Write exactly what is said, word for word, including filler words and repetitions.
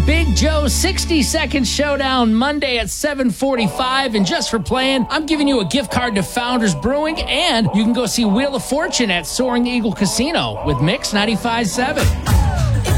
Big Joe sixty second Showdown Monday at seven forty-five. And just for playing, I'm giving you a gift card to Founders Brewing, and you can go see Wheel of Fortune at Soaring Eagle Casino with Mix ninety-five point seven.